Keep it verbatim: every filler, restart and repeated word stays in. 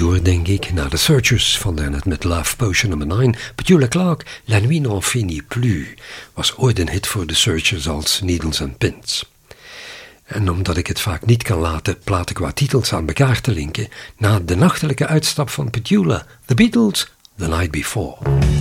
door, denk ik, naar The Searchers van daarnet met Love Potion nummer negen. Petula Clark, La Nuit n'en finit plus, was ooit een hit voor The Searchers als Needles and Pins. En omdat ik het vaak niet kan laten platen qua titels aan elkaar te linken, na de nachtelijke uitstap van Petula, The Beatles, The Night Before.